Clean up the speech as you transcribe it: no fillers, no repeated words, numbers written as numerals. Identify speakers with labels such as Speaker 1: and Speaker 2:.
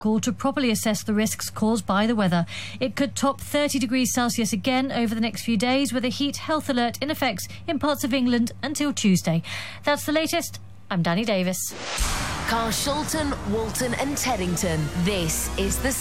Speaker 1: call to properly assess the risks caused by the weather. It could top 30 degrees Celsius again over the next few days, with a heat health alert in effect in parts of England until Tuesday. That's the latest. I'm Danny Davis.
Speaker 2: Carshalton, Walton and Teddington. This is the